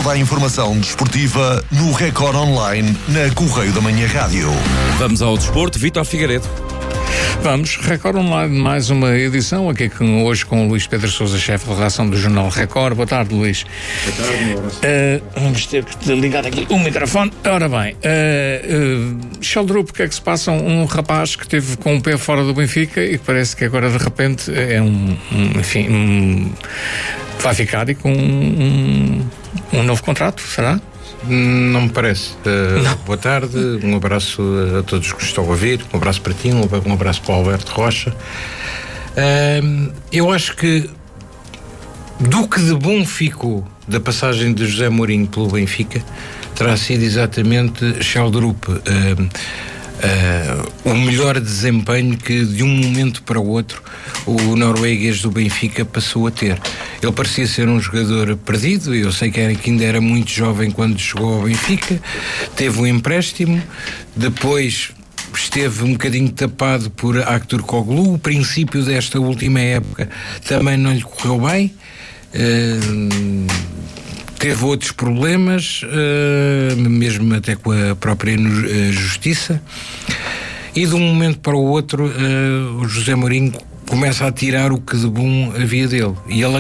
Toda a informação desportiva no Record Online, na Correio da Manhã Rádio. Vamos ao desporto, Vítor Figueiredo. Vamos, Record Online, mais uma edição, aqui hoje com o Luís Pedro Sousa, chefe de redação do Jornal Record. Boa tarde, Luís. Boa tarde, vamos ter que ligar aqui o microfone. Ora bem, Sheldrup, o que é que se passa? Um rapaz que esteve com o pé fora do Benfica e que parece que agora de repente é vai ficar e com um novo contrato, será? Não me parece. Boa tarde, um abraço a todos que estão a ouvir, um abraço para ti, um abraço para o Alberto Rocha. Eu acho que do que de bom ficou da passagem de José Mourinho pelo Benfica terá sido exatamente Sheldrup, o melhor desempenho que de um momento para o outro o norueguês do Benfica passou a ter. Ele parecia ser um jogador perdido, eu sei que ainda era muito jovem quando chegou ao Benfica, teve um empréstimo, depois esteve um bocadinho tapado por Aktürkoğlu. O princípio desta última época também não lhe correu bem, teve outros problemas, mesmo até com a própria justiça, e de um momento para o outro o José Mourinho começa a tirar o que de bom havia dele, e ele